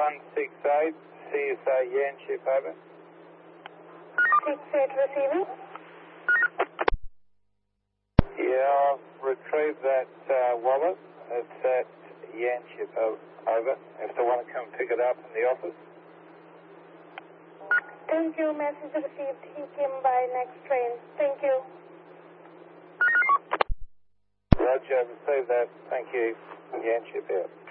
168, CSA Yanship, over. 68 receiving. Yeah, I've retrieved that wallet. It's at Yanship, over. If they want to come pick it up in the office. Thank you. Message received. He came by next train. Thank you. Roger, received that. Thank you. Yanship out.